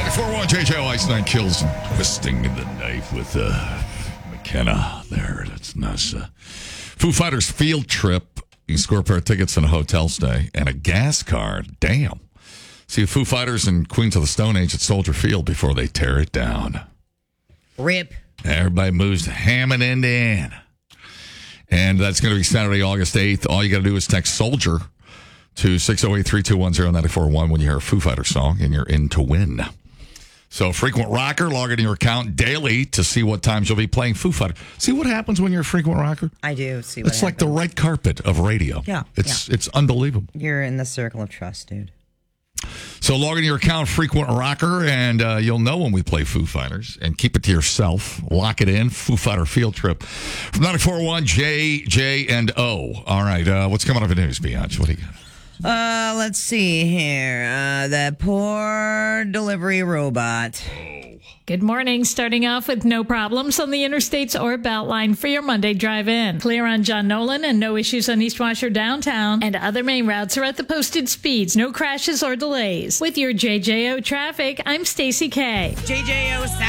94.1 JJ Ice Nine kills and twisting the knife with McKenna there. That's nice. Foo Fighters field trip. You can score a pair of tickets and a hotel stay and a gas card. Damn. See the Foo Fighters and Queens of the Stone Age at Soldier Field before they tear it down. Rip. Everybody moves Hammond end to end. And that's going to be Saturday, August 8th. All you got to do is text Soldier to 608-321-0941 when you hear a Foo Fighters song and you're in to win. So frequent rocker, log into your account daily to see what times you'll be playing Foo Fighters. See what happens when you're a frequent rocker? I do see what It's happens. like the red carpet of radio. Yeah. It's unbelievable. You're in the circle of trust, dude. So log into your account, frequent rocker, and you'll know when we play Foo Fighters. And keep it to yourself. Lock it in. Foo Fighter field trip. From 94.1 J, and O. All right. What's coming up in news, Biatch? What do you got? Let's see here. The poor delivery robot. Good morning. Starting off with no problems on the interstates or Beltline for your Monday drive-in. Clear on John Nolan and no issues on East Washer downtown. And other main routes are at the posted speeds. No crashes or delays. With your JJO traffic, I'm Stacy K. JJO